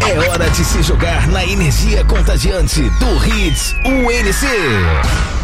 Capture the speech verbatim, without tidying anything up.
É hora de se jogar na energia contagiante do Hits U N C.